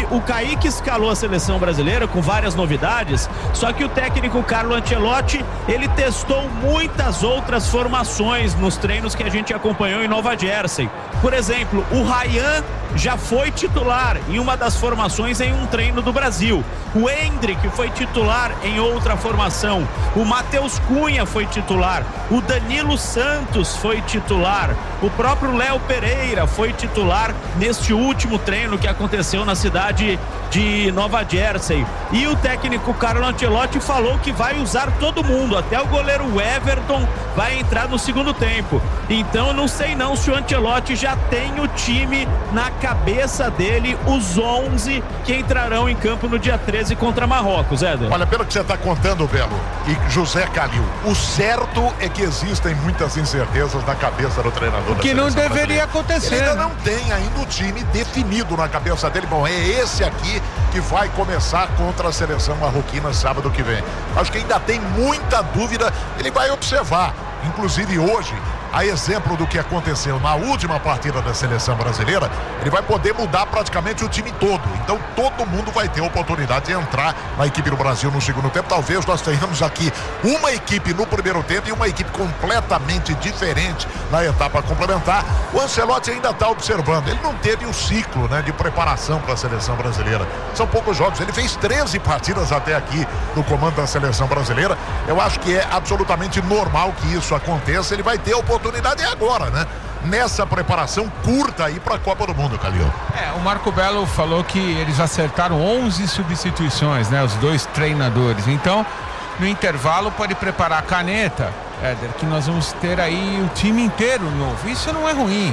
o Kaique escalou a seleção brasileira com várias novidades, só que o técnico Carlo Ancelotti, ele testou muitas outras formações nos treinos que a gente acompanhou em Nova Jersey. Por exemplo, o Ryan já foi titular em uma das formações em um treino do Brasil. O Endrick foi titular em outra formação. O Matheus Cunha foi titular. O Danilo Santos foi titular. O próprio Léo Pereira foi titular neste último treino que aconteceu na cidade de Nova Jersey. E o técnico Carlo Ancelotti falou que vai usar todo mundo, até o goleiro Everton vai entrar no segundo tempo. Então eu não sei não se o Ancelotti já tem o time na cabeça dele, os 11 que entrarão em campo no dia 13 contra Marrocos, Éder. Olha, pelo que você está contando, Belo, e José Calil, o certo é que existem muitas incertezas na cabeça do treinador. Que não deveria acontecer. Ele ainda não tem ainda o time definido na cabeça dele. Bom, é esse aqui que vai começar contra a seleção marroquina sábado que vem. Acho que ainda tem muita dúvida, ele vai observar. Inclusive hoje, a exemplo do que aconteceu na última partida da seleção brasileira, ele vai poder mudar praticamente o time todo. Então todo mundo vai ter a oportunidade de entrar na equipe do Brasil no segundo tempo. Talvez nós tenhamos aqui uma equipe no primeiro tempo e uma equipe completamente diferente na etapa complementar. O Ancelotti ainda está observando. Ele não teve um ciclo, né, de preparação para a seleção brasileira. São poucos jogos. Ele fez 13 partidas até aqui no comando da seleção brasileira. Eu acho que é absolutamente normal que isso aconteça. Ele vai ter a oportunidade agora, né? Nessa preparação curta aí para a Copa do Mundo, Calil. O Marco Belo falou que eles acertaram 11 substituições, né? Os dois treinadores. Então, no intervalo pode preparar a caneta, Éder, que nós vamos ter aí o time inteiro novo. Isso não é ruim.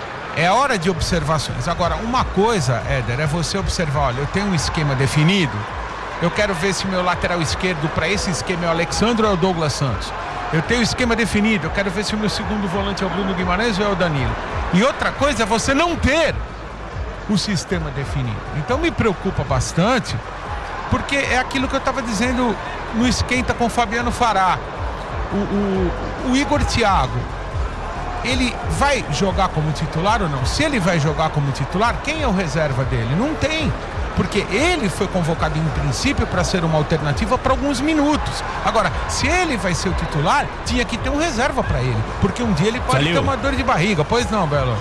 É hora de observações. Agora, uma coisa, Éder, é você observar, olha, eu tenho um esquema definido. Eu quero ver se meu lateral esquerdo para esse esquema é o Alexandre ou é o Douglas Santos. Eu tenho o esquema definido, eu quero ver se o meu segundo volante é o Bruno Guimarães ou é o Danilo. E outra coisa é você não ter o sistema definido. Então me preocupa bastante, porque é aquilo que eu estava dizendo no Esquenta com o Fabiano Fará. O Igor Thiago, ele vai jogar como titular ou não? Se ele vai jogar como titular, quem é o reserva dele? Não tem. Porque ele foi convocado em princípio para ser uma alternativa para alguns minutos. Agora, se ele vai ser o titular, tinha que ter um reserva para ele. Porque um dia ele pode ter uma dor de barriga. Pois não, Belo?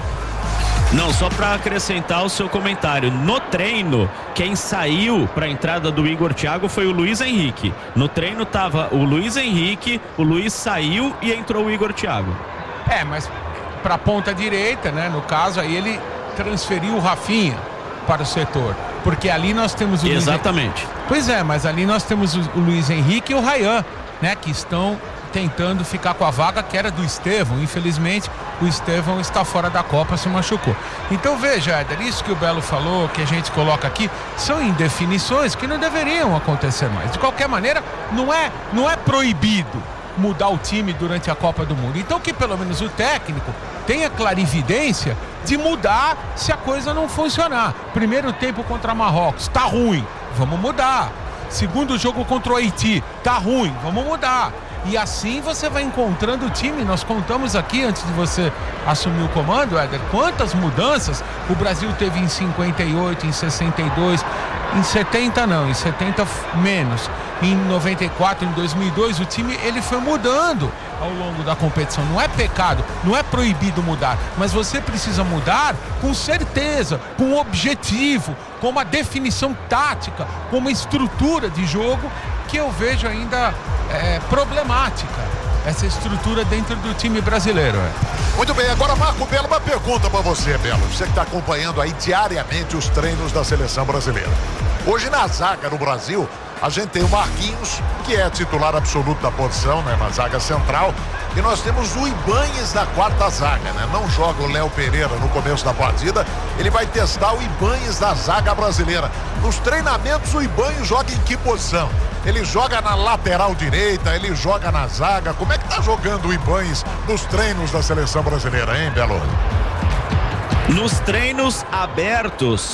Não, só para acrescentar o seu comentário. No treino, quem saiu para a entrada do Igor Thiago foi o Luiz Henrique. No treino tava o Luiz Henrique, o Luiz saiu e entrou o Igor Thiago. Mas para a ponta direita, né? No caso, aí ele transferiu o Rafinha para o setor, porque ali nós temos o Exatamente. Pois é, mas ali nós temos o Luiz Henrique e o Ryan, né, que estão tentando ficar com a vaga que era do Estevão. Infelizmente, o Estevão está fora da Copa, se machucou. Então veja, Éder, isso que o Belo falou, que a gente coloca aqui, são indefinições que não deveriam acontecer mais. De qualquer maneira, não é proibido mudar o time durante a Copa do Mundo. Então que pelo menos o técnico tenha clarividência de mudar se a coisa não funcionar. Primeiro tempo contra Marrocos, tá ruim, vamos mudar. Segundo jogo contra o Haiti, tá ruim, vamos mudar. E assim você vai encontrando o time. Nós contamos aqui, antes de você assumir o comando, Éder, quantas mudanças o Brasil teve em 58, em 62, em 70 não, em 70 menos. Em 94, em 2002, o time ele foi mudando ao longo da competição. Não é pecado, não é proibido mudar, mas você precisa mudar com certeza, com objetivo, com uma definição tática, com uma estrutura de jogo que eu vejo ainda problemática, essa estrutura dentro do time brasileiro. Muito bem, agora Marco Belo, uma pergunta para você, Belo. Você que está acompanhando aí diariamente os treinos da seleção brasileira. Hoje na zaga no Brasil, a gente tem o Marquinhos, que é titular absoluto da posição, né, na zaga central. E nós temos o Ibañez na quarta zaga, né? Não joga o Léo Pereira no começo da partida. Ele vai testar o Ibañez da zaga brasileira. Nos treinamentos, o Ibañez joga em que posição? Ele joga na lateral direita, ele joga na zaga. Como é que tá jogando o Ibañez nos treinos da seleção brasileira, hein, Belo? Nos treinos abertos,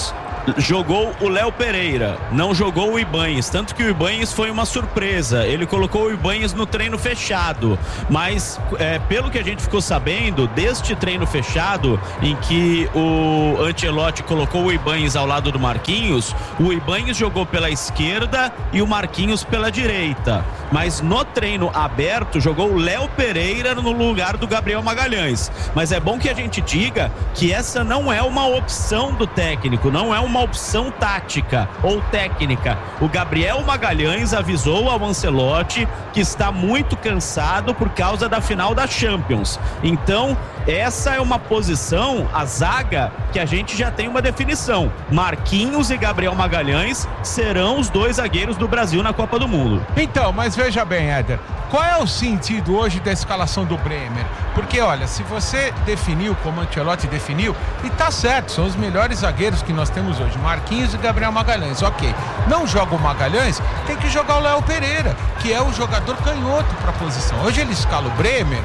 Jogou o Léo Pereira, não jogou o Ibanhes, tanto que o Ibanhes foi uma surpresa, ele colocou o Ibanhes no treino fechado, mas pelo que a gente ficou sabendo, deste treino fechado, em que o Ancelotti colocou o Ibanhes ao lado do Marquinhos, o Ibanhes jogou pela esquerda e o Marquinhos pela direita, mas no treino aberto jogou o Léo Pereira no lugar do Gabriel Magalhães. Mas é bom que a gente diga que essa não é uma opção do técnico, não é uma opção tática ou técnica. O Gabriel Magalhães avisou ao Ancelotti que está muito cansado por causa da final da Champions. Então, essa é uma posição, a zaga, que a gente já tem uma definição. Marquinhos e Gabriel Magalhães serão os dois zagueiros do Brasil na Copa do Mundo. Então, mas veja bem, Éder, qual é o sentido hoje da escalação do Bremer? Porque, olha, se você definiu como o Ancelotti definiu, e tá certo, são os melhores zagueiros que nós temos hoje, Marquinhos e Gabriel Magalhães, ok. Não joga o Magalhães, tem que jogar o Léo Pereira, que é o jogador canhoto para a posição. Hoje ele escala o Bremer,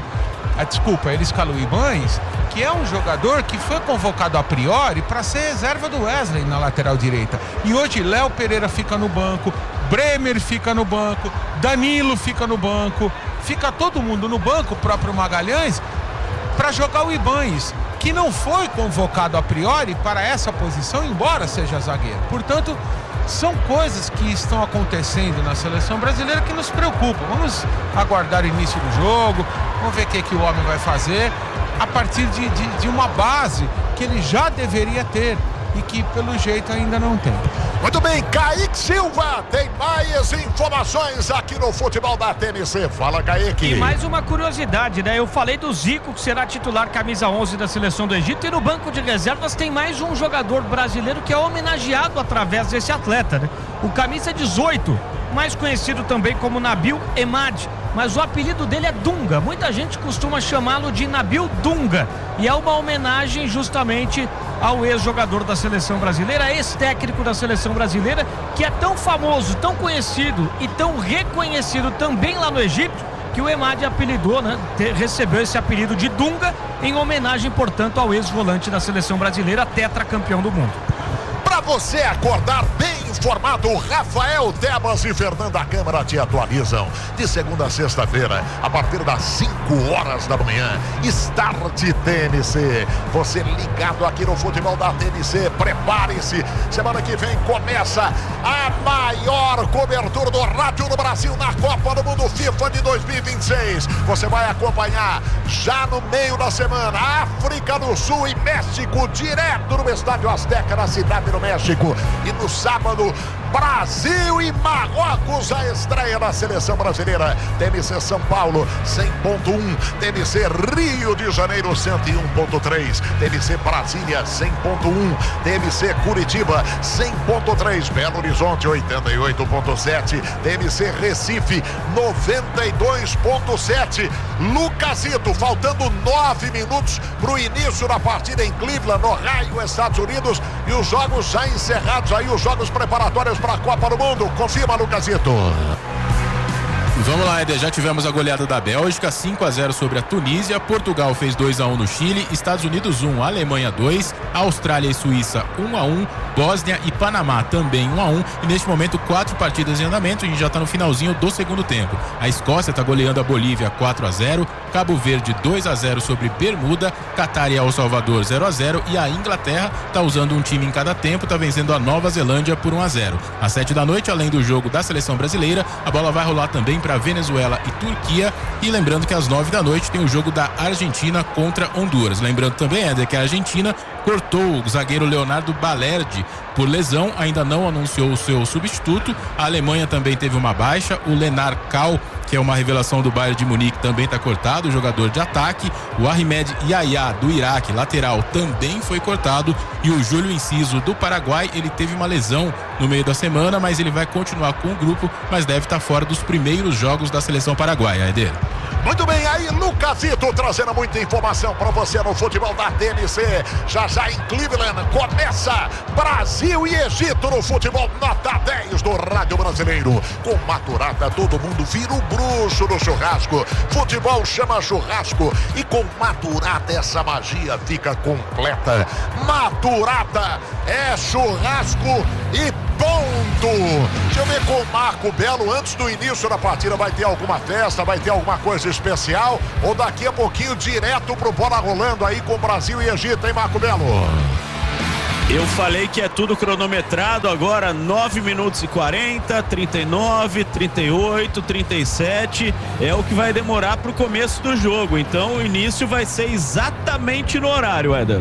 ele escala o Ibanhes, que é um jogador que foi convocado a priori para ser reserva do Wesley na lateral direita. E hoje Léo Pereira fica no banco, Bremer fica no banco, Danilo fica no banco, fica todo mundo no banco, o próprio Magalhães, para jogar o Ibanhes, que não foi convocado a priori para essa posição, embora seja zagueiro. Portanto, são coisas que estão acontecendo na seleção brasileira que nos preocupam. Vamos aguardar o início do jogo, vamos ver o que o homem vai fazer a partir de uma base que ele já deveria ter e que pelo jeito ainda não tem. Muito bem, Kaique Silva tem mais informações aqui no futebol da TMC. Fala, Kaique. E mais uma curiosidade, né? Eu falei do Zico, que será titular camisa 11 da seleção do Egito, e no banco de reservas tem mais um jogador brasileiro que é homenageado através desse atleta, né? O camisa 18, mais conhecido também como Nabil Emad, mas o apelido dele é Dunga. Muita gente costuma chamá-lo de Nabil Dunga, e é uma homenagem justamente ao ex-jogador da seleção brasileira, ex-técnico da seleção brasileira, que é tão famoso, tão conhecido e tão reconhecido também lá no Egito, que o Emad apelidou, né? Recebeu esse apelido de Dunga em homenagem, portanto, ao ex-volante da seleção brasileira, tetracampeão do mundo. Para você acordar bem informado, Rafael Tebas e Fernanda Câmara te atualizam. De segunda a sexta-feira, a partir das 5 horas da manhã, Start TNC. Você ligado aqui no futebol da TNC, prepare-se. Semana que vem começa a maior cobertura do rádio no Brasil na Copa do Mundo FIFA de 2026. Você vai acompanhar já no meio da semana África do Sul e México, direto no Estádio Azteca, na cidade do México. E no sábado, Brasil e Marrocos, a estreia da seleção brasileira. TMC São Paulo 100.1, TMC Rio de Janeiro 101.3, TMC Brasília 100.1, TMC Curitiba 100.3, Belo Horizonte 88.7, TMC Recife 92.7. Lucasito, faltando 9 minutos para o início da partida em Cleveland, no Ohio, Estados Unidos, e os jogos já encerrados aí, os jogos preparatórios para a Copa do Mundo. Confirma, Lucasito. Vamos lá, Eder, já tivemos a goleada da Bélgica, 5-0 sobre a Tunísia, Portugal fez 2-1 no Chile, Estados Unidos 1, Alemanha 2, Austrália e Suíça 1-1, Bósnia e Panamá também 1-1, e neste momento 4 partidas em andamento, a gente já está no finalzinho do segundo tempo. A Escócia está goleando a Bolívia 4-0, Cabo Verde 2-0 sobre Bermuda, Catar e El Salvador 0-0, e a Inglaterra está usando um time em cada tempo, está vencendo a Nova Zelândia por 1-0. Às 7 da noite, além do jogo da seleção brasileira, a bola vai rolar também para Venezuela e Turquia, e lembrando que às 9 da noite tem o jogo da Argentina contra Honduras. Lembrando também, Éder, que a Argentina cortou o zagueiro Leonardo Balerdi por lesão, ainda não anunciou o seu substituto. A Alemanha também teve uma baixa, o Lenar Kal, que é uma revelação do Bayern de Munique, também está cortado, o jogador de ataque. O Ahmed Yahya do Iraque, lateral, também foi cortado, e o Júlio Enciso do Paraguai, ele teve uma lesão no meio da semana, mas ele vai continuar com o grupo, mas deve estar fora dos primeiros jogos da seleção paraguaia, Eder. Muito bem, aí Lucasito trazendo muita informação para você no futebol da TNC. Já em Cleveland começa Brasil e Egito no futebol nota 10 do Rádio Brasileiro. Com Maturata todo mundo vira o bruxo no churrasco. Futebol chama churrasco e com Maturata essa magia fica completa. Maturata é churrasco e ponto. Deixa eu ver com o Marco Belo, antes do início da partida, vai ter alguma festa, vai ter alguma coisa especial, ou daqui a pouquinho direto pro bola rolando aí com Brasil e Egito, hein, Marco Belo? Eu falei que é tudo cronometrado agora, 9 minutos e 40, 39, 38, 37, é o que vai demorar pro começo do jogo, então o início vai ser exatamente no horário, Éder.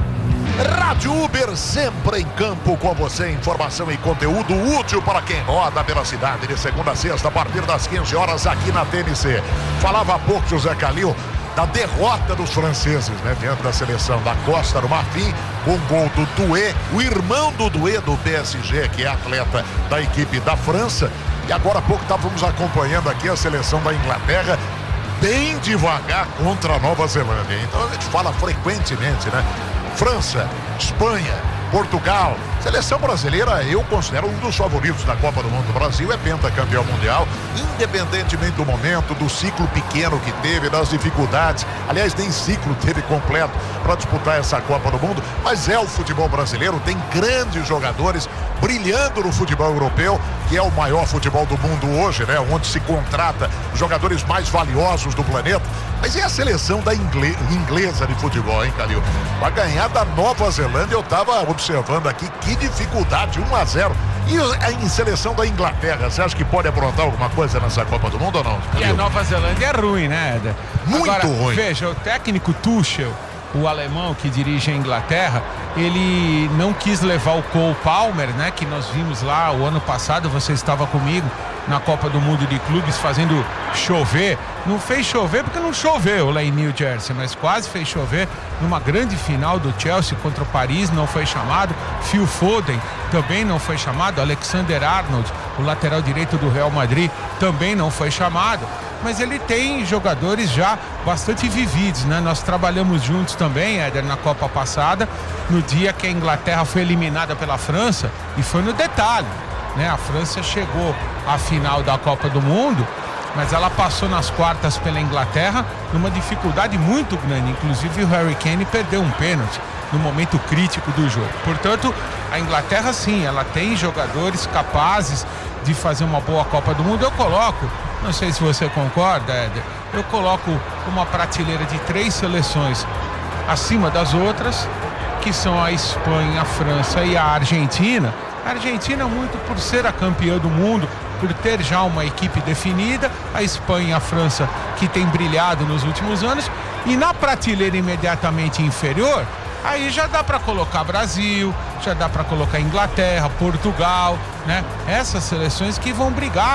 Rádio Uber sempre em campo com você, informação e conteúdo útil para quem roda pela cidade de segunda a sexta a partir das 15 horas aqui na TNC. Falava há pouco José Calil da derrota dos franceses, né, diante da seleção da Costa do Marfim, com o gol do Doué, o irmão do Doué do PSG, que é atleta da equipe da França. E agora há pouco estávamos acompanhando aqui a seleção da Inglaterra bem devagar contra a Nova Zelândia. Então a gente fala frequentemente, né? França, Espanha, Portugal. Seleção brasileira eu considero um dos favoritos da Copa do Mundo. O Brasil é pentacampeão mundial, independentemente do momento, do ciclo pequeno que teve, das dificuldades. Aliás, nem ciclo teve completo para disputar essa Copa do Mundo, mas é o futebol brasileiro, tem grandes jogadores brilhando no futebol europeu, que é o maior futebol do mundo hoje, né? Onde se contrata os jogadores mais valiosos do planeta. Mas e a seleção da inglesa de futebol, hein, Calil? Para ganhar da Nova Zelândia, eu estava observando aqui que dificuldade, 1-0. E em seleção da Inglaterra, você acha que pode aprontar alguma coisa nessa Copa do Mundo ou não? E a Nova Zelândia é ruim, né, Éder? Muito Agora, ruim. Veja, o técnico Tuchel, o alemão que dirige a Inglaterra, ele não quis levar o Cole Palmer, né, que nós vimos lá o ano passado, você estava comigo na Copa do Mundo de Clubes fazendo chover. Não fez chover porque não choveu lá em New Jersey, mas quase fez chover numa grande final do Chelsea contra o Paris, não foi chamado. Phil Foden também não foi chamado. Alexander Arnold, o lateral direito do Real Madrid, também não foi chamado. Mas ele tem jogadores já bastante vividos, né? Nós trabalhamos juntos também, Éder, na Copa passada, no dia que a Inglaterra foi eliminada pela França, e foi no detalhe, né? A França chegou à final da Copa do Mundo, mas ela passou nas quartas pela Inglaterra numa dificuldade muito grande. Inclusive o Harry Kane perdeu um pênalti no momento crítico do jogo. Portanto, a Inglaterra sim, ela tem jogadores capazes de fazer uma boa Copa do Mundo. Eu coloco, não sei se você concorda, Éder, eu coloco uma prateleira de 3 seleções acima das outras, que são a Espanha, a França e a Argentina. A Argentina muito por ser a campeã do mundo, por ter já uma equipe definida, a Espanha e a França que tem brilhado nos últimos anos, e na prateleira imediatamente inferior, aí já dá para colocar Brasil, já dá para colocar Inglaterra, Portugal, né? Essas seleções que vão brigar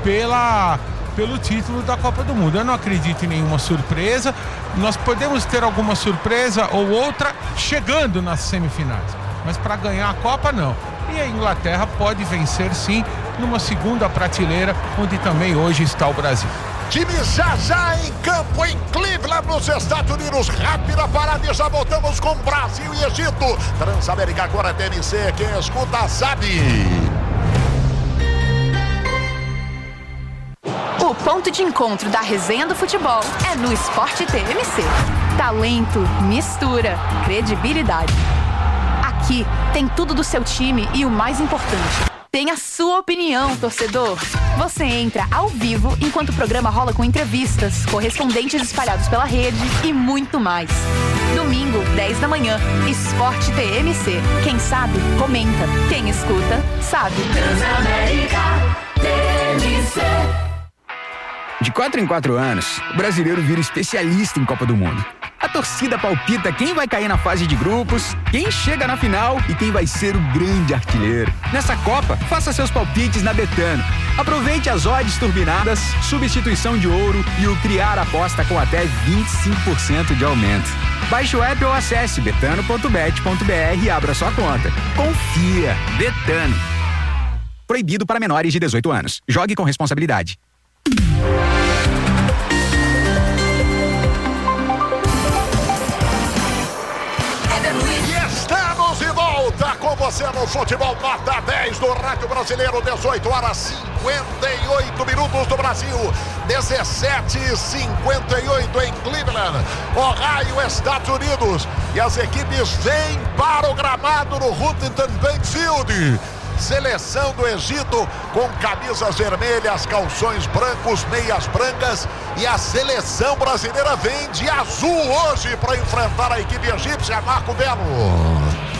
pelo título da Copa do Mundo. Eu não acredito em nenhuma surpresa. Nós podemos ter alguma surpresa ou outra chegando nas semifinais, mas para ganhar a Copa não. E a Inglaterra pode vencer sim numa segunda prateleira, onde também hoje está o Brasil. Time já em campo em Cleveland, nos Estados Unidos. Rápida parada e já voltamos com Brasil e Egito. Transamérica agora TNC, quem escuta sabe. O ponto de encontro da resenha do futebol é no Esporte TMC. Talento, mistura, credibilidade. Aqui tem tudo do seu time e o mais importante, tem a sua opinião, torcedor. Você entra ao vivo enquanto o programa rola com entrevistas, correspondentes espalhados pela rede e muito mais. Domingo, 10 da manhã, Esporte TMC. Quem sabe, comenta. Quem escuta, sabe. Transamérica TMC. De 4 em 4 anos, o brasileiro vira especialista em Copa do Mundo. A torcida palpita quem vai cair na fase de grupos, quem chega na final e quem vai ser o grande artilheiro. Nessa Copa, faça seus palpites na Betano. Aproveite as odds turbinadas, substituição de ouro e o Criar Aposta com até 25% de aumento. Baixe o app ou acesse betano.bet.br e abra sua conta. Confia, Betano. Proibido para menores de 18 anos. Jogue com responsabilidade. você no futebol nota 10 do Rádio Brasileiro, 18 horas 58 minutos do Brasil, 17h58 em Cleveland, Ohio, Estados Unidos. E as equipes vêm para o gramado no Huntington Bank Field. Seleção do Egito com camisas vermelhas, calções brancos, meias brancas, e a seleção brasileira vem de azul hoje para enfrentar a equipe egípcia. Marco Belo.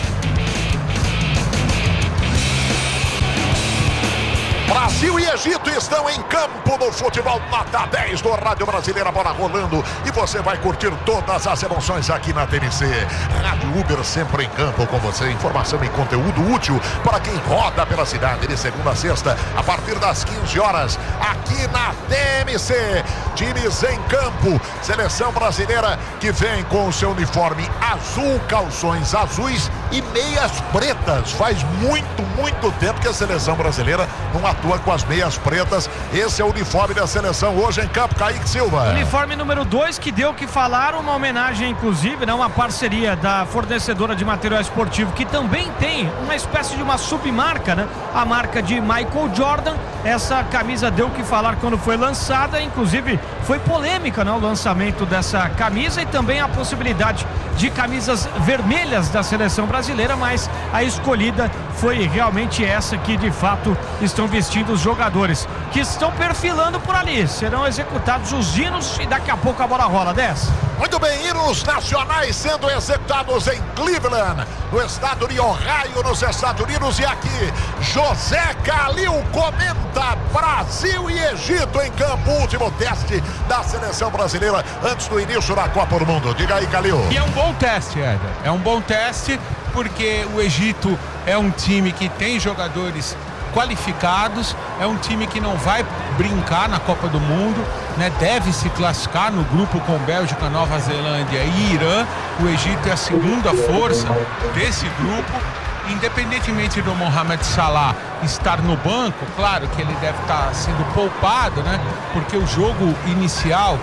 Brasil e Egito estão em campo no futebol nota 10 do Rádio Brasileiro, a bola rolando e você vai curtir todas as emoções aqui na TMC. Rádio Uber sempre em campo com você, informação e conteúdo útil para quem roda pela cidade de segunda a sexta, a partir das 15 horas, aqui na TMC. Times em campo, seleção brasileira que vem com o seu uniforme azul, calções azuis e meias pretas. Faz muito tempo que a seleção brasileira não atua com as meias pretas. Esse é o uniforme da seleção hoje em campo. Kaique Silva. Uniforme número 2, que deu o que falar, uma homenagem inclusive, né, uma parceria da fornecedora de material esportivo, que também tem uma espécie de uma submarca, né, a marca de Michael Jordan. Essa camisa deu o que falar quando foi lançada, inclusive foi polêmica, né, o lançamento dessa camisa, e também a possibilidade de camisas vermelhas da seleção brasileira, mas a escolhida foi realmente essa que de fato estão vestindo os jogadores que estão perfilando por ali. Serão executados os hinos e daqui a pouco a bola rola. 10. Muito bem, hinos nacionais sendo executados em Cleveland, no estado de Ohio, nos Estados Unidos. E aqui, José Calil comenta Brasil e Egito em campo, último teste da seleção brasileira antes do início da Copa do Mundo. Diga aí, Calil. E é um bom teste, Éder. É um bom teste porque o Egito é um time que tem jogadores qualificados, é um time que não vai brincar na Copa do Mundo, né? Deve se classificar no grupo com Bélgica, Nova Zelândia e Irã. O Egito é a segunda força desse grupo. Independentemente do Mohamed Salah estar no banco, claro que ele deve estar sendo poupado, né? Porque o jogo inicial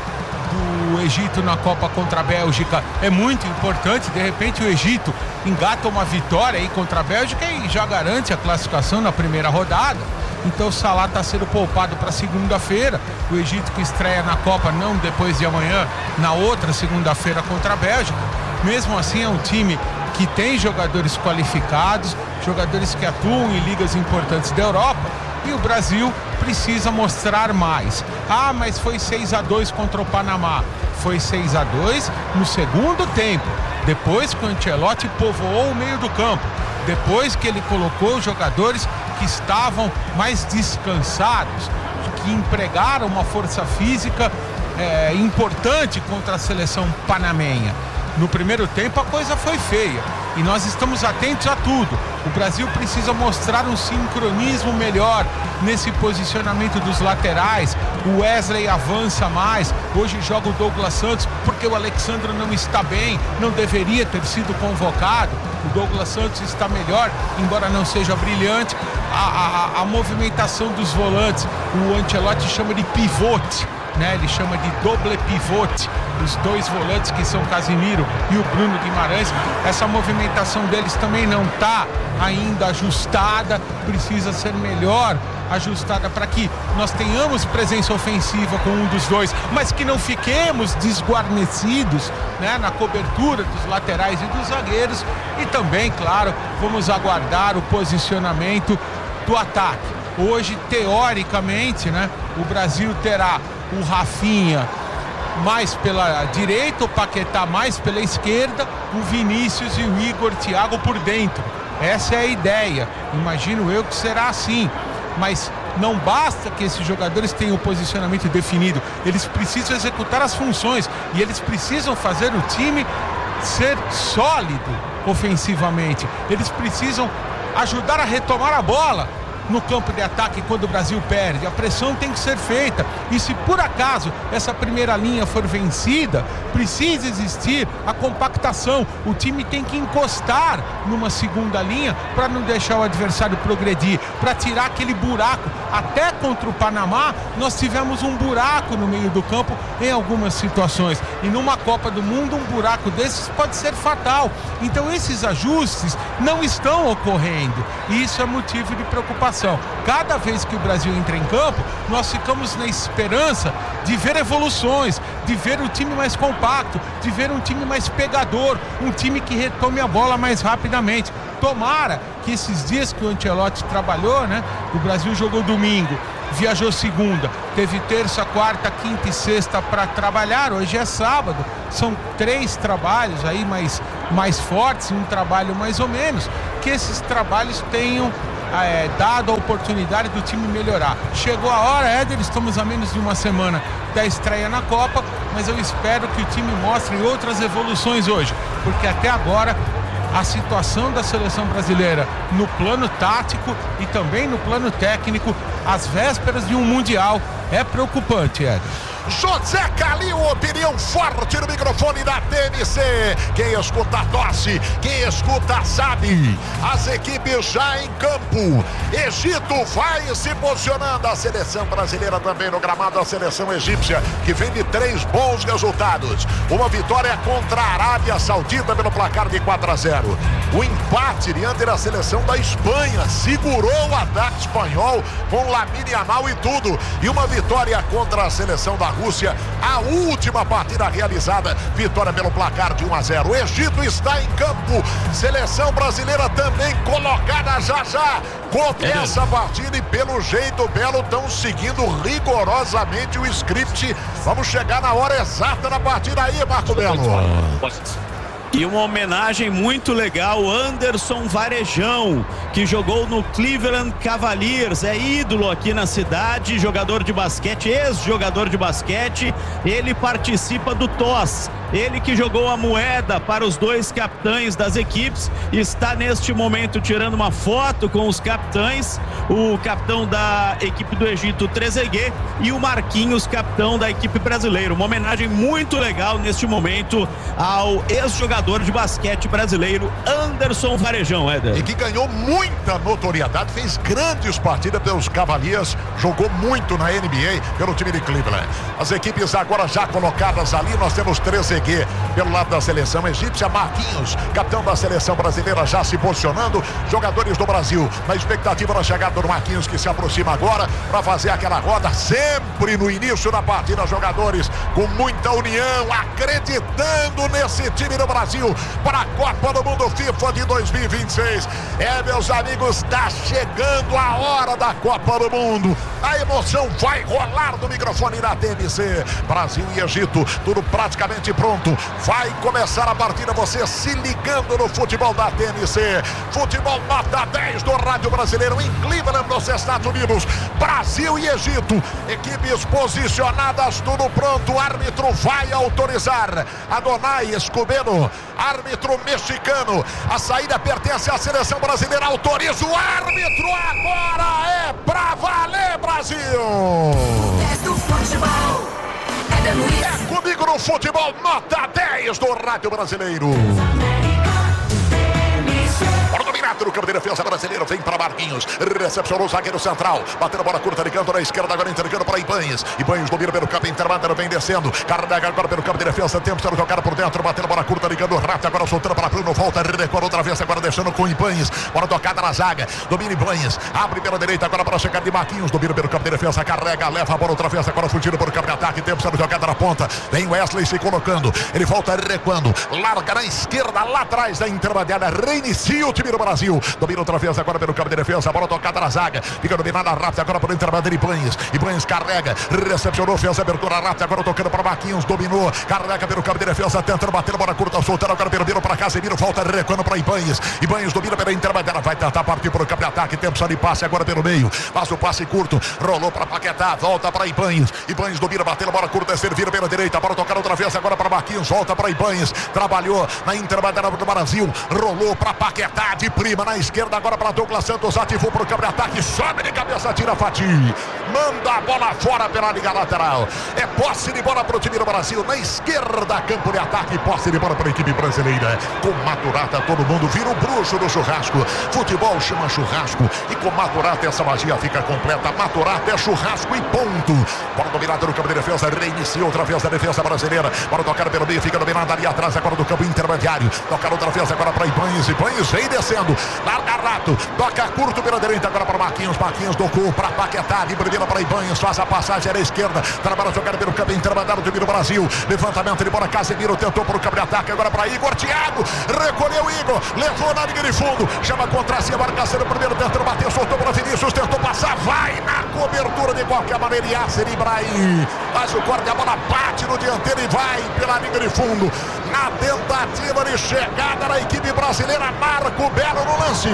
do Egito na Copa contra a Bélgica é muito importante. De repente o Egito engata uma vitória aí contra a Bélgica e já garante a classificação na primeira rodada. Então o Salah está sendo poupado para segunda-feira. O Egito que estreia na Copa não depois de amanhã, na outra segunda-feira contra a Bélgica. Mesmo assim é um time que tem jogadores qualificados, jogadores que atuam em ligas importantes da Europa, e o Brasil precisa mostrar mais. Ah, mas foi 6-2 contra o Panamá. Foi 6-2 no segundo tempo, depois que o Ancelotti povoou o meio do campo, depois que ele colocou os jogadores que estavam mais descansados, que empregaram uma força física importante contra a seleção panamenha. No primeiro tempo a coisa foi feia e nós estamos atentos a tudo. O Brasil precisa mostrar um sincronismo melhor nesse posicionamento dos laterais. O Wesley avança mais. Hoje joga o Douglas Santos porque o Alexandre não está bem, não deveria ter sido convocado. O Douglas Santos está melhor, embora não seja brilhante. A movimentação dos volantes, o Ancelotti chama de pivote, né? Ele chama de doble pivote, os dois volantes que são Casimiro e o Bruno Guimarães. Essa movimentação deles também não está ainda ajustada, precisa ser melhor ajustada para que nós tenhamos presença ofensiva com um dos dois, mas que não fiquemos desguarnecidos, né, na cobertura dos laterais e dos zagueiros. E também, claro, vamos aguardar o posicionamento do ataque. Hoje, teoricamente, né, o Brasil terá o Rafinha mais pela direita, o Paquetá mais pela esquerda, o Vinícius e o Igor Thiago por dentro. Essa é a ideia. Imagino eu que será assim. Mas não basta que esses jogadores tenham o posicionamento definido. Eles precisam executar as funções e eles precisam fazer o time ser sólido ofensivamente. Eles precisam ajudar a retomar a bola no campo de ataque quando o Brasil perde. A pressão tem que ser feita. E se por acaso essa primeira linha for vencida, precisa existir a compactação. O time tem que encostar numa segunda linha para não deixar o adversário progredir, para tirar aquele buraco. Até contra o Panamá, nós tivemos um buraco no meio do campo em algumas situações. E numa Copa do Mundo, um buraco desses pode ser fatal. Então esses ajustes não estão ocorrendo. E isso é motivo de preocupação. Cada vez que o Brasil entra em campo, nós ficamos na esperança de ver evoluções, de ver um time mais compacto, de ver um time mais pegador, um time que retome a bola mais rapidamente. Tomara que esses dias que o Ancelotti trabalhou, né? O Brasil jogou domingo, viajou segunda, teve terça, quarta, quinta e sexta para trabalhar. Hoje é sábado, são 3 trabalhos aí mais fortes e um trabalho mais ou menos. Que esses trabalhos tenham dado a oportunidade do time melhorar. Chegou a hora, Éder, estamos a menos de uma semana da estreia na Copa, mas eu espero que o time mostre outras evoluções hoje, porque até agora a situação da seleção brasileira no plano tático e também no plano técnico, às vésperas de um Mundial, é preocupante, Éder. José Calil, opinião forte no microfone da TMC. Quem escuta torce, quem escuta sabe. As equipes já em campo. Egito vai se posicionando. A seleção brasileira também no gramado. A seleção egípcia, que vem de 3 bons resultados. Uma vitória contra a Arábia Saudita pelo placar de 4-0. O empate diante da seleção da Espanha. Segurou o ataque espanhol com Lamine Yamal e tudo. E uma vitória contra a seleção da Rússia, a última partida realizada, vitória pelo placar de 1-0. O Egito está em campo, seleção brasileira também colocada já. Começa a partida e pelo jeito o Belo estão seguindo rigorosamente o script. Vamos chegar na hora exata da partida aí, Marco Belo. E uma homenagem muito legal, Anderson Varejão, que jogou no Cleveland Cavaliers, é ídolo aqui na cidade, jogador de basquete, ex-jogador de basquete. Ele participa do TOS, ele que jogou a moeda para os 2 capitães das equipes, está neste momento tirando uma foto com os capitães, o capitão da equipe do Egito, Trezeguet, e o Marquinhos, capitão da equipe brasileira. Uma homenagem muito legal neste momento ao ex-jogador de basquete brasileiro, Anderson Varejão, Éder. E que ganhou muita notoriedade, fez grandes partidas pelos Cavaliers, jogou muito na NBA pelo time de Cleveland. As equipes agora já colocadas ali, nós temos Trezeguet pelo lado da seleção egípcia, Marquinhos, capitão da seleção brasileira, já se posicionando. Jogadores do Brasil na expectativa da chegada do Marquinhos, que se aproxima agora para fazer aquela roda, sempre no início da partida, jogadores com muita união, acreditando nesse time do Brasil para a Copa do Mundo FIFA de 2026. Meus amigos, está chegando a hora da Copa do Mundo. A emoção vai rolar no microfone da TMC. Brasil e Egito, tudo praticamente pronto. Vai começar a partida, você se ligando no futebol da TMC. Futebol nota 10 do Rádio Brasileiro em Cleveland, nos Estados Unidos. Brasil e Egito, equipes posicionadas, tudo pronto. O árbitro vai autorizar. Adonai Escobedo, árbitro mexicano. A saída pertence à seleção brasileira. Autoriza o árbitro. Agora é pra valer, Brasil. É comigo no futebol nota 10 do Rádio Brasileiro. Dominado no campo de defesa brasileiro, vem para Marquinhos, recepcionou o zagueiro central, batendo a bola curta de canto na esquerda, agora entregando para Ibanez. Ibanez domina pelo campo intermediário, vem descendo, carrega agora pelo campo de defesa, tempo sendo jogado por dentro, batendo a bola curta, ligando o Rato, agora soltando para Bruno, volta, recuou outra vez, agora deixando com Ibanez, bola tocada na zaga, domina Ibanez, abre pela direita agora para chegar de Marquinhos, domina pelo campo de defesa, carrega, leva a bola outra vez, agora fugindo por campo de ataque, tempo sendo jogado na ponta, vem Wesley se colocando, ele volta recuando, larga na esquerda, lá atrás da intermediária, reinicia o time do Brasil, domina outra vez agora pelo campo de defesa, a bola tocada na zaga, fica dominada rápida agora por intermediário Ibanez, Ibanez carrega, recepcionou, fez a abertura rápida, agora tocando para Marquinhos, dominou, carrega pelo campo de defesa, tentando bater a bola curta, soltando agora pelo para Casemiro, volta recuando para Ibanez, Ibanez domina pela intermediária, vai tentar partir por campo de ataque, tempo só de passe agora pelo meio, faz o passe curto, rolou para Paquetá, volta para Ibanez, Ibanez domina, batendo a bola curta, servir pela direita, bola tocada outra vez agora para Marquinhos, volta para Ibanez, trabalhou na intermediária do Brasil, rolou para Paquetá de primeira. imprima na esquerda agora para Douglas Santos, ativou para o campo de ataque, sobe de cabeça, tira Fati, manda a bola fora pela liga lateral. É posse de bola para o time do Brasil, na esquerda, campo de ataque, posse de bola para a equipe brasileira. Com Maturata todo mundo vira o bruxo do churrasco. Futebol chama churrasco e com Maturata essa magia fica completa. Maturata é churrasco e ponto. Bola dominada no campo de defesa, reinicia outra vez a defesa brasileira. Bola tocada pelo meio, fica dominada ali atrás agora do campo intermediário. Toca outra vez agora para Ibanez, Ibanez vem descendo, larga rato, toca curto pela direita agora para Marquinhos, Marquinhos tocou para Paquetá, de primeira para Ibanez, faz a passagem à esquerda, trabalha a jogada pelo campo intermediário do time do Brasil, levantamento de bola, Casemiro tentou para o campo de ataque, agora para Igor, Thiago, recolheu Igor, levou na linha de fundo, chama contra si, a marcação do primeiro, tentando bater, soltou para Vinícius, tentou passar, vai na cobertura de qualquer maneira, Yasser Ibrahim, faz o corte, a bola bate no dianteiro e vai pela linha de fundo, na tentativa de chegada da equipe brasileira, Marco Belo no lance.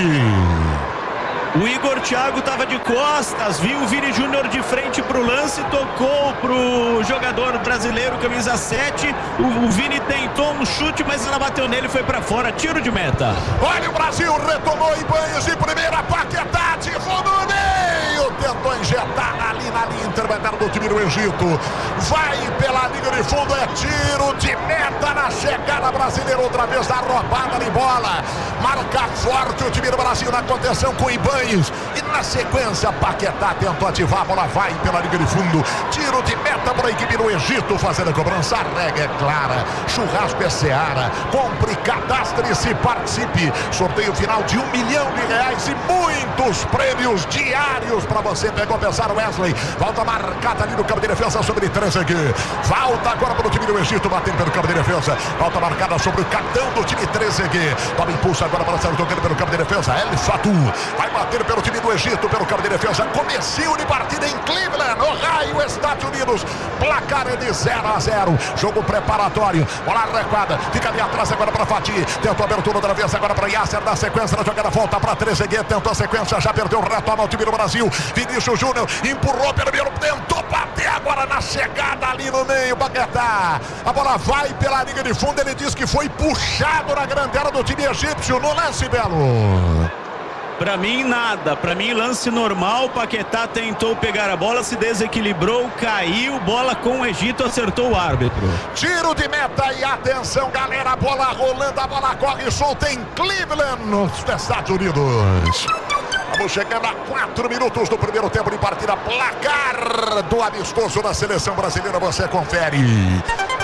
O Igor Thiago estava de costas, viu o Vini Júnior de frente para o lance, tocou para o jogador brasileiro, camisa 7. O Vini tentou um chute, mas ela bateu nele e foi para fora. Tiro de meta. Olha o Brasil, retomou Ibanez de primeira, Paquetá, ativou no meio, tentou injetar ali na linha intermediária do time do Egito. Vai pela linha de fundo, é tiro de meta na chegada brasileira, outra vez da roubada de bola. Marca forte o time do Brasil na contenção com Ibanez. E na sequência, Paquetá tentou ativar, a bola vai pela linha de fundo. Tiro de meta para a equipe do Egito, fazendo a cobrança. A regra é clara, churrasco é Seara. Compre, cadastre-se, participe. Sorteio final de R$1 milhão e muitos prêmios diários para você. Pegou pensar o Wesley. Volta marcada ali no campo de defesa sobre Trezeguet. Volta agora para o time do Egito, batendo pelo campo de defesa. Volta marcada sobre o capitão do time Trezeguet. Toma impulso agora para sair tocando pelo campo de defesa. El Fatou vai bater pelo time do Egito, pelo campo de defesa. Comecinho de partida em Cleveland, Ohio, Estados Unidos. Placar é de 0-0. Jogo preparatório. Bola recuada. Fica ali atrás agora para Fati. Tentou a abertura outra vez agora para Yasser. Na sequência da jogada, volta para Trezeguet. Tentou a sequência, já perdeu. Retoma o time do Brasil. Vinícius Júnior empurrou pelo meio. Tentou bater agora na chegada ali no meio. Paquetá. A bola vai pela linha de fundo. Ele diz que foi puxado na grande área do time egípcio. No lance, Belo. Pra mim, nada. Pra mim, lance normal. Paquetá tentou pegar a bola, se desequilibrou, caiu. Bola com o Egito, acertou o árbitro. Tiro de meta e atenção, galera. A bola rolando, a bola corre solta em Cleveland, nos Estados Unidos. Vamos chegando a 4 minutos do primeiro tempo de partida. Placar do amistoso da seleção brasileira. Você confere.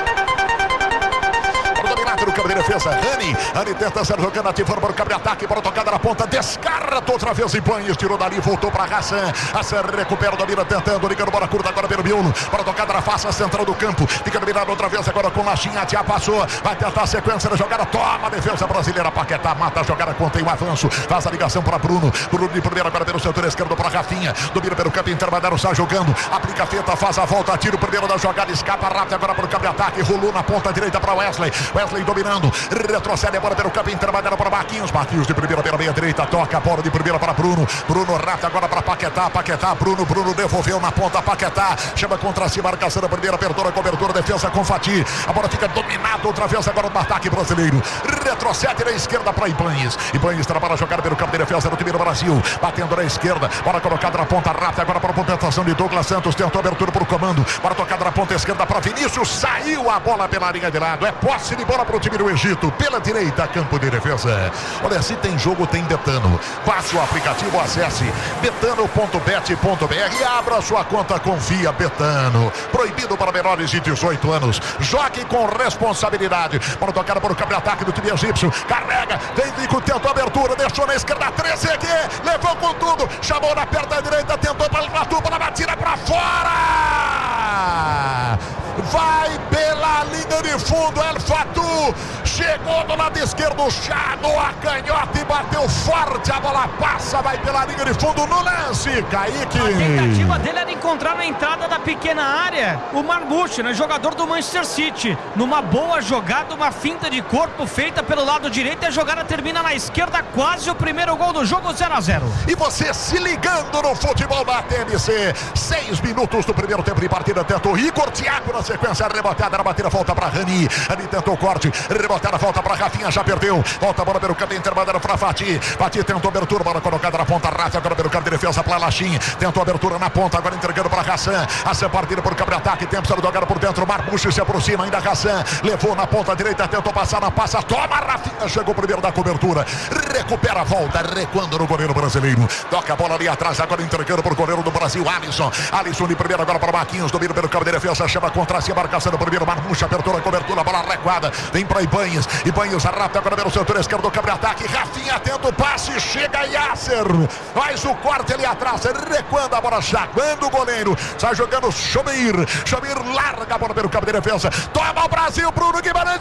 No campo de defesa, Rani tenta ser jogando, ativando para o campo de ataque, para a tocada na ponta, descarta outra vez Ibanez, tirou dali, voltou para Hassan recupera, domina, tentando, ligando bola curta agora pelo miolo, para a tocada na face central do campo, fica dominado outra vez agora com Lachinha, já passou, vai tentar a sequência da jogada, toma a defesa brasileira, Paquetá mata a jogada, contém o avanço, faz a ligação para Bruno de primeira agora pelo setor esquerdo para Rafinha, domina pelo campo intermediário, sai jogando, aplica a fita, faz a volta, tira o primeiro da jogada, escapa rápido agora para o campo de ataque, rolou na ponta direita para Wesley dominando, retrocede a bola pelo campo intermediário para Marquinhos de primeira pela meia direita, toca a bola de primeira para Bruno rata agora para Paquetá, Bruno devolveu na ponta, Paquetá chama contra si, marcação da primeira, apertura, cobertura, defesa com Fati, a bola fica dominada outra vez agora no ataque brasileiro, retrocede na esquerda para Ibanez trabalha a jogar pelo campo de defesa do time do Brasil, batendo na esquerda, bola colocada na ponta rápida agora para a movimentação de Douglas Santos, tentou a abertura para o comando, bola tocada na ponta esquerda para Vinícius, saiu a bola pela linha de lado, é posse de bola para o time do Egito, pela direita, campo de defesa. Olha, se tem jogo, tem Betano. Baixe o aplicativo, acesse betano.bet.br e abra sua conta, confia. Betano, proibido para menores de 18 anos, jogue com responsabilidade. Bola tocada para o campo de ataque do time egípcio, carrega, vem com tento abertura, deixou na esquerda, Trezeguet, levou com tudo, chamou na perna direita, tentou para o tuba, batida para fora, vai pela linha de fundo, El Fatou chegou do lado esquerdo, chamou a canhota e bateu forte, a bola passa, vai pela linha de fundo no lance, Kaique. A tentativa dele era encontrar na entrada da pequena área o Marmouche, né, jogador do Manchester City, numa boa jogada, uma finta de corpo feita pelo lado direito, e a jogada termina na esquerda, quase o primeiro gol do jogo, 0-0. E você se ligando no futebol da TNC, 6 minutos do primeiro tempo de partida, tentou Igor Thiago na sequência, rebotada na batida, volta para Rani tentou o corte, rebotada lateral, volta para Rafinha, já perdeu. Volta a bola pelo canto intermediário para Fati. Fati tentou abertura, bola colocada na ponta. Rafa agora pelo campo de defesa para Lachim. Tentou abertura na ponta, agora entregando para Hassan. Hassan partida por campo de ataque. Tempo sendo jogado por dentro. Marbucho se aproxima, ainda Hassan. Levou na ponta direita, tentou passar na passa. Toma, Rafinha, chegou primeiro da cobertura. Recupera a volta, recuando no goleiro brasileiro. Toca a bola ali atrás, agora entregando por goleiro do Brasil, Alisson. Alisson de primeiro agora para Marquinhos. Domina pelo campo de defesa, chama contra si, marcação do primeiro. Marbucho, abertura, cobertura, bola recuada. Vem para Ibanez. Ibanez arrasta agora pelo setor esquerdo do campo de ataque. Rafinha tenta o passe, chega Yasser. Faz o corte ali atrás, recuando a bola, chacoando o goleiro. Sai jogando Xomir. Xomir larga a bola pelo campo de defesa. Toma o Brasil, Bruno Guimarães.